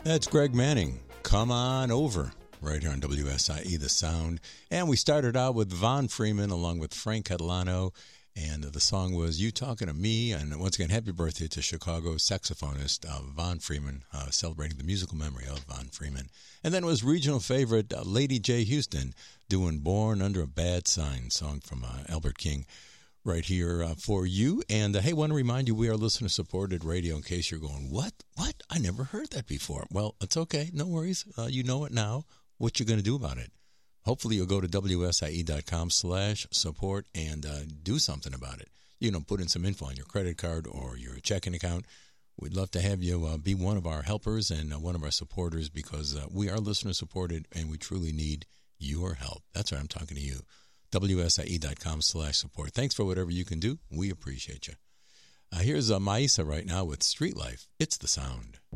That's Greg Manning. Come on over. Right here on WSIE, The Sound. And we started out with Von Freeman along with Frank Catalano. And the song was You Talking to Me. And once again, happy birthday to Chicago saxophonist Von Freeman, celebrating the musical memory of Von Freeman. And then it was regional favorite Lady J. Houston doing Born Under a Bad Sign, song from Albert King. Right here for you. And hey, want to remind you, we are listener-supported radio in case you're going, what? I never heard that before. Well, it's okay. No worries. You know it now. What you're going to do about it. Hopefully you'll go to WSIE.com/support and do something about it. You know, put in some info on your credit card or your checking account. We'd love to have you be one of our helpers and one of our supporters because we are listener-supported and we truly need your help. That's why I'm talking to you. WSIE.com/support. Thanks for whatever you can do. We appreciate you. Here's Maisa right now with Street Life. It's the Sound.